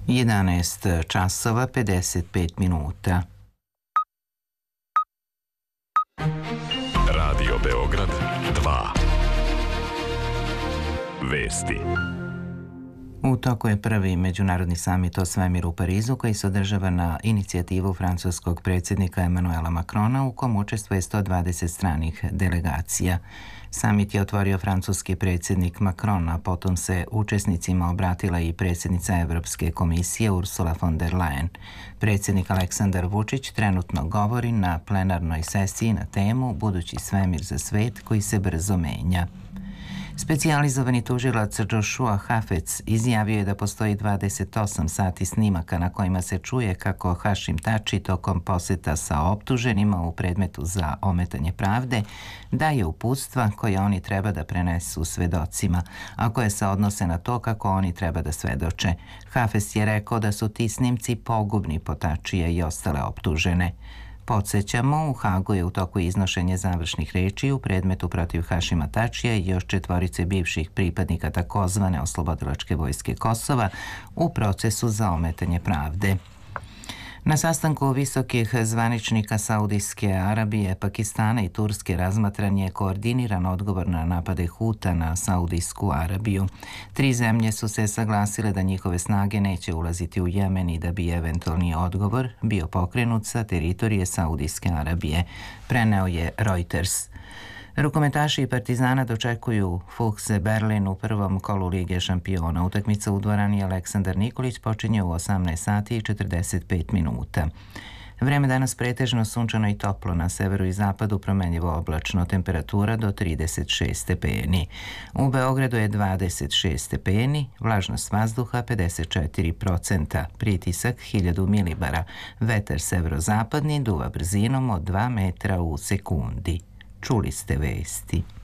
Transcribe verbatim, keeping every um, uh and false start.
jedanaest časova pedeset pet minuta. Radio Beograd dva. Vesti. U toku je prvi međunarodni samit o svemiru u Parizu koji se održava na inicijativu francuskog predsjednika Emmanuela Macrona u kom učestvuje sto dvadeset stranih delegacija. Samit je otvorio francuski predsjednik Macron, a potom se učesnicima obratila i predsjednica Evropske komisije Ursula von der Leyen. Predsjednik Aleksandar Vučić trenutno govori na plenarnoj sesiji na temu Budući svemir za svet koji se brzo menja. Specijalizovani tužilac Joshua Hafec izjavio je da postoji dvadeset osam sati snimaka na kojima se čuje kako Hašim Tači tokom posjeta sa optuženima u predmetu za ometanje pravde daje uputstva koje oni treba da prenesu svedocima, a koje se odnose na to kako oni treba da svedoče. Hafec je rekao da su ti snimci pogubni po Tačije i ostale optužene. Podsjećamo, u Hagu je u toku iznošenje završnih reči u predmetu protiv Hašima Tačija i još četvorice bivših pripadnika takozvane oslobodilačke vojske Kosova u procesu za ometanje pravde. Na sastanku visokih zvaničnika Saudijske Arabije, Pakistana i Turske razmatran je koordiniran odgovor na napade Huta na Saudijsku Arabiju. Tri zemlje su se saglasile da njihove snage neće ulaziti u Jemen i da bi eventualni odgovor bio pokrenut sa teritorije Saudijske Arabije, preneo je Reuters. Rukometaši i Partizana dočekuju Fuchse Berlin u prvom kolu Lige šampiona. Utakmica u dvorani Aleksandar Nikolić počinje u osamnaest sati i četrdeset pet minuta. Vreme danas pretežno sunčano i toplo, na severu i zapadu promenljivo oblačno, temperatura do trideset šest stepeni. U Beogradu je dvadeset šest stepeni, vlažnost vazduha pedeset četiri procenta, pritisak hiljadu milibara, vetar severozapadni duva brzinom od dva metra u sekundi. Čuli ste vesti.